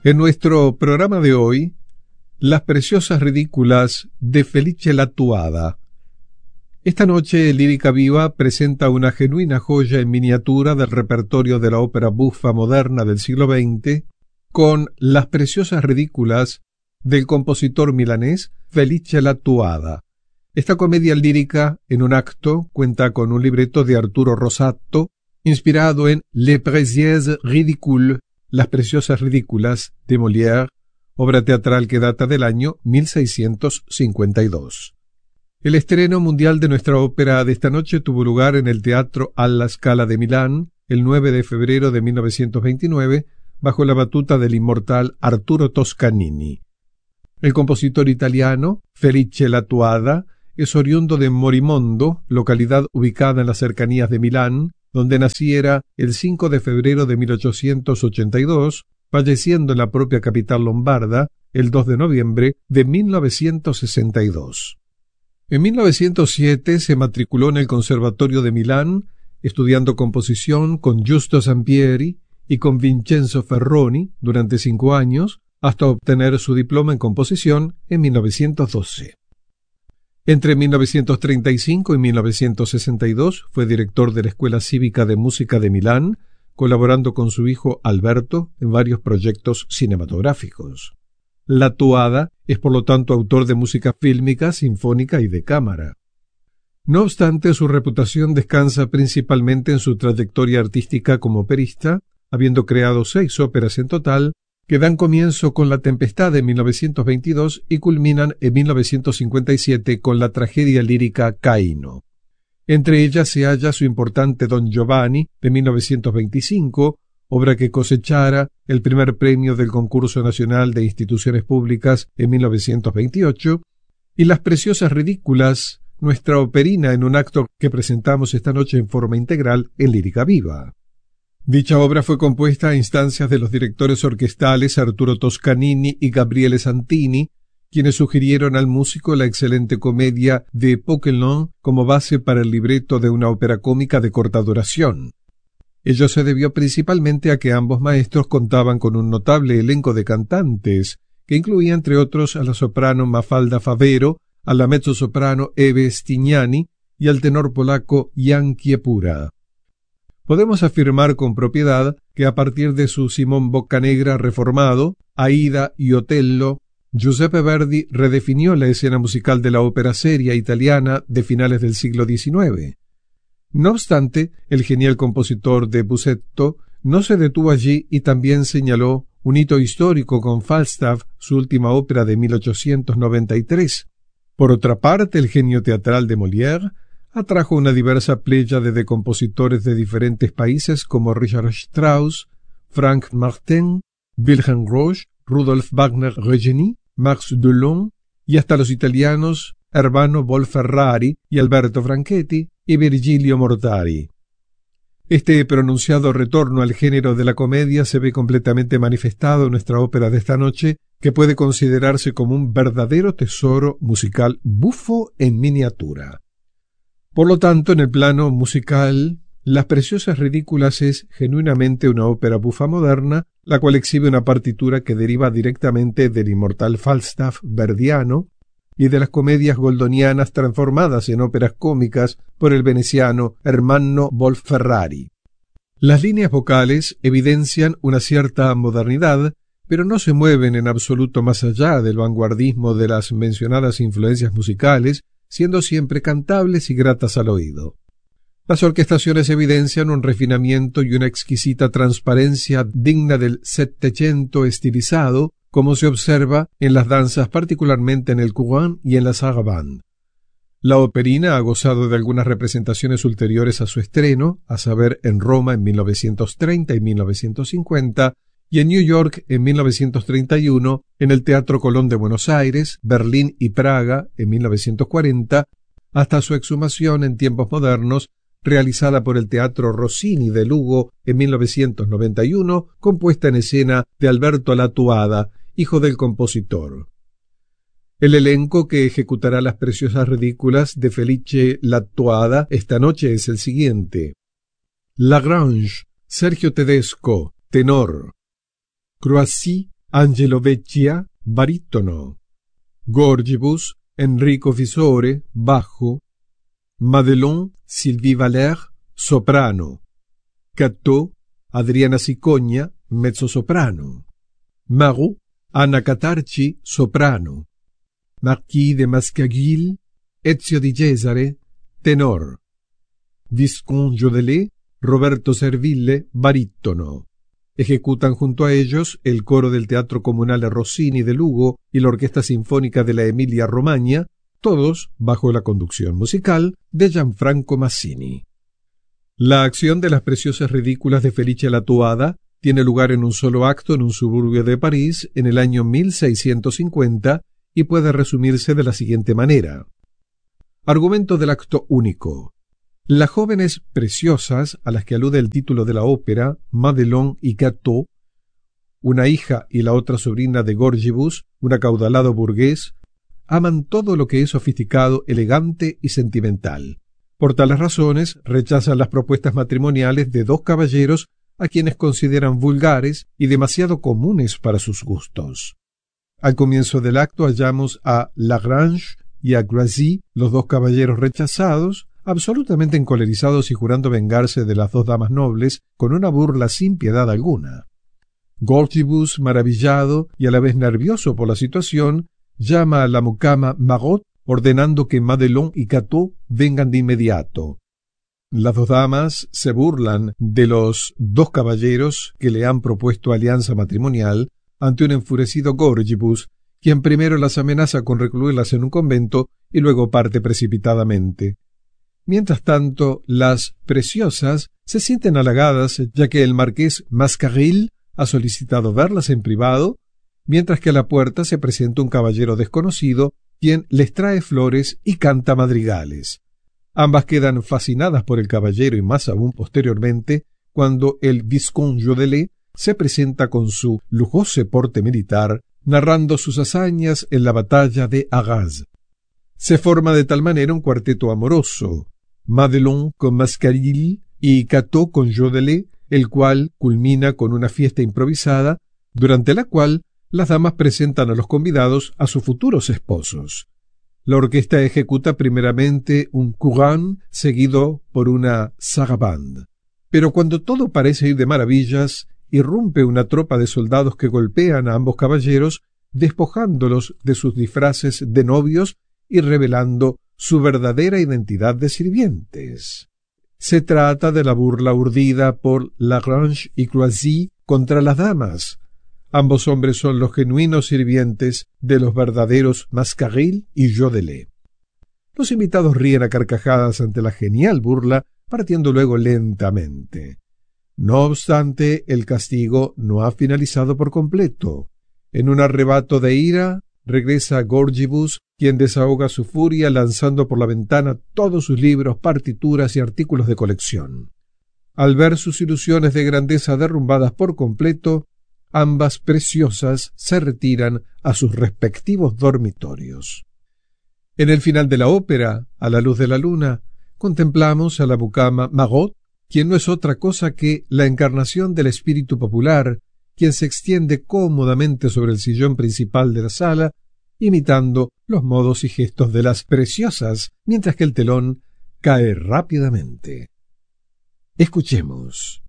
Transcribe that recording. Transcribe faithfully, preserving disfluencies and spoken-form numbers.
En nuestro programa de hoy, Las preciosas ridículas de Felice Lattuada. Esta noche Lírica Viva presenta una genuina joya en miniatura del repertorio de la ópera buffa moderna del siglo veinte, con Las preciosas ridículas del compositor milanés Felice Lattuada. Esta comedia lírica, en un acto, cuenta con un libreto de Arturo Rosato, inspirado en Les précieuses ridicules, Las preciosas ridículas de Molière, obra teatral que data del año mil seiscientos cincuenta y dos. El estreno mundial de nuestra ópera de esta noche tuvo lugar en el Teatro Alla Scala de Milán el nueve de febrero de mil novecientos veintinueve, bajo la batuta del inmortal Arturo Toscanini. El compositor italiano, Felice Lattuada, es oriundo de Morimondo, localidad ubicada en las cercanías de Milán, donde naciera el cinco de febrero de mil ochocientos ochenta y dos, falleciendo en la propia capital lombarda el dos de noviembre de mil novecientos sesenta y dos. En mil novecientos siete se matriculó en el Conservatorio de Milán, estudiando composición con Giusto Sampieri y con Vincenzo Ferroni durante cinco años, hasta obtener su diploma en composición en mil novecientos doce. Entre mil novecientos treinta y cinco y mil novecientos sesenta y dos fue director de la Escuela Cívica de Música de Milán, colaborando con su hijo Alberto en varios proyectos cinematográficos. Lattuada es por lo tanto autor de música fílmica, sinfónica y de cámara. No obstante, su reputación descansa principalmente en su trayectoria artística como operista, habiendo creado seis óperas en total, que dan comienzo con La Tempestad de mil novecientos veintidós y culminan en mil novecientos cincuenta y siete con la tragedia lírica Caino. Entre ellas se halla su importante Don Giovanni de mil novecientos veinticinco, obra que cosechara el primer premio del Concurso Nacional de Instituciones Públicas en mil novecientos veintiocho, y Las preciosas ridículas, nuestra operina en un acto que presentamos esta noche en forma integral en Lírica Viva. Dicha obra fue compuesta a instancias de los directores orquestales Arturo Toscanini y Gabriele Santini, quienes sugirieron al músico la excelente comedia de Poquelin como base para el libreto de una ópera cómica de corta duración. Ello se debió principalmente a que ambos maestros contaban con un notable elenco de cantantes, que incluía entre otros a la soprano Mafalda Favero, a la mezzosoprano Eve Stignani y al tenor polaco Jan Kiepura. Podemos afirmar con propiedad que a partir de su Simón Boccanegra reformado, Aida y Otello, Giuseppe Verdi redefinió la escena musical de la ópera seria italiana de finales del siglo diecinueve. No obstante, el genial compositor de Busetto no se detuvo allí y también señaló un hito histórico con Falstaff, su última ópera de mil ochocientos noventa y tres. Por otra parte, el genio teatral de Molière atrajo una diversa pléyade de compositores de diferentes países como Richard Strauss, Frank Martin, Wilhelm Roch, Rudolf Wagner-Regeny, Max Dulon y hasta los italianos Urbano Bolferrari y Alberto Franchetti y Virgilio Mortari. Este pronunciado retorno al género de la comedia se ve completamente manifestado en nuestra ópera de esta noche, que puede considerarse como un verdadero tesoro musical bufo en miniatura. Por lo tanto, en el plano musical, Las preciosas ridículas es genuinamente una ópera bufa moderna, la cual exhibe una partitura que deriva directamente del inmortal Falstaff verdiano y de las comedias goldonianas transformadas en óperas cómicas por el veneciano Ermanno Bolferrari. Las líneas vocales evidencian una cierta modernidad, pero no se mueven en absoluto más allá del vanguardismo de las mencionadas influencias musicales, siendo siempre cantables y gratas al oído. Las orquestaciones evidencian un refinamiento y una exquisita transparencia digna del Settecento estilizado, como se observa en las danzas, particularmente en el courant y en la sarabande. La operina ha gozado de algunas representaciones ulteriores a su estreno, a saber en Roma en mil novecientos treinta y mil novecientos cincuenta, y en New York en mil novecientos treinta y uno, en el Teatro Colón de Buenos Aires, Berlín y Praga en mil novecientos cuarenta, hasta su exhumación en tiempos modernos, realizada por el Teatro Rossini de Lugo en mil novecientos noventa y uno, compuesta en escena de Alberto Lattuada, hijo del compositor. El elenco que ejecutará Las preciosas ridículas de Felice Lattuada esta noche es el siguiente: Lagrange, Sergio Tedesco, tenor; Croissy, Angelo Vecchia, barítono. Gorgibus, Enrico Visore, bajo. Madelon, Sylvie Valère, soprano. Catteau, Adriana Sicogna, mezzosoprano. Marot, Anna Catarci, soprano. Marquis de Mascaguil, Ezio Di Cesare, tenor. Visconde Jodelet, Roberto Serville, barítono. Ejecutan junto a ellos el coro del Teatro Comunale Rossini de Lugo y la Orquesta Sinfónica de la Emilia-Romagna, todos bajo la conducción musical de Gianfranco Massini. La acción de las Preciosas Ridículas de Felice la Tuada tiene lugar en un solo acto en un suburbio de París en el año mil seiscientos cincuenta y puede resumirse de la siguiente manera. Argumento del acto único. Las jóvenes preciosas, a las que alude el título de la ópera, Madelon y Catteau, una hija y la otra sobrina de Gorgibus, un acaudalado burgués, aman todo lo que es sofisticado, elegante y sentimental. Por tales razones, rechazan las propuestas matrimoniales de dos caballeros a quienes consideran vulgares y demasiado comunes para sus gustos. Al comienzo del acto hallamos a Lagrange y a Grassi, los dos caballeros rechazados, absolutamente encolerizados y jurando vengarse de las dos damas nobles con una burla sin piedad alguna. Gorgibus, maravillado y a la vez nervioso por la situación, llama a la mucama Marot, ordenando que Madelon y Catteau vengan de inmediato. Las dos damas se burlan de los dos caballeros que le han propuesto alianza matrimonial ante un enfurecido Gorgibus, quien primero las amenaza con recluirlas en un convento y luego parte precipitadamente. Mientras tanto, las preciosas se sienten halagadas ya que el marqués Mascaril ha solicitado verlas en privado, mientras que a la puerta se presenta un caballero desconocido, quien les trae flores y canta madrigales. Ambas quedan fascinadas por el caballero y más aún posteriormente, cuando el Visconde Jodelet se presenta con su lujoso porte militar, narrando sus hazañas en la batalla de Arras. Se forma de tal manera un cuarteto amoroso, Madelon con Mascaril y Catteau con Jodelet, el cual culmina con una fiesta improvisada, durante la cual las damas presentan a los convidados a sus futuros esposos. La orquesta ejecuta primeramente un courant seguido por una sarabande. Pero cuando todo parece ir de maravillas, irrumpe una tropa de soldados que golpean a ambos caballeros, despojándolos de sus disfraces de novios y revelando su verdadera identidad de sirvientes. Se trata de la burla urdida por Lagrange y Grassi contra las damas. Ambos hombres son los genuinos sirvientes de los verdaderos Mascaril y Jodelet. Los invitados ríen a carcajadas ante la genial burla, partiendo luego lentamente. No obstante, el castigo no ha finalizado por completo. En un arrebato de ira, regresa Gorgibus, quien desahoga su furia lanzando por la ventana todos sus libros, partituras y artículos de colección. Al ver sus ilusiones de grandeza derrumbadas por completo, ambas preciosas se retiran a sus respectivos dormitorios. En el final de la ópera, a la luz de la luna, contemplamos a la mucama Marot, quien no es otra cosa que la encarnación del espíritu popular, quien se extiende cómodamente sobre el sillón principal de la sala, imitando los modos y gestos de las preciosas, mientras que el telón cae rápidamente. Escuchemos.